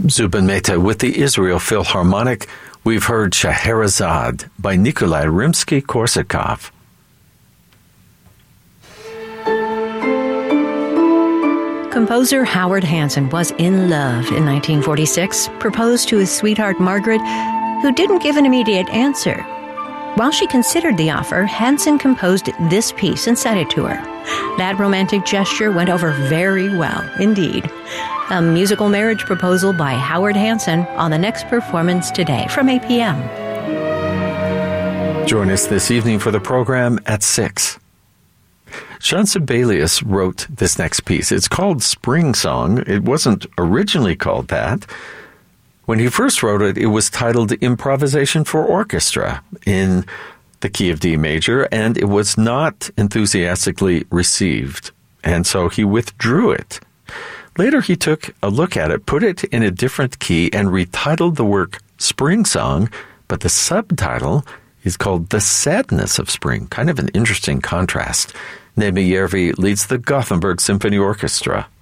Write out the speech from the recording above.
Zubin Mehta with the Israel Philharmonic. We've heard Scheherazade by Nikolai Rimsky-Korsakov. Composer Howard Hanson was in love in 1946, proposed to his sweetheart Margaret, who didn't give an immediate answer. While she considered the offer, Hanson composed this piece and sent it to her. That romantic gesture went over very well, indeed. A musical marriage proposal by Howard Hanson on the next performance today from 8 p.m. Join us this evening for the program at 6. Jean Sibelius wrote this next piece. It's called Spring Song. It wasn't originally called that. When he first wrote it, it was titled Improvisation for Orchestra in the key of D major, and it was not enthusiastically received, and so he withdrew it. Later, he took a look at it, put it in a different key, and retitled the work Spring Song, but the subtitle is called The Sadness of Spring. Kind of an interesting contrast. Nemi Järvi leads the Gothenburg Symphony Orchestra.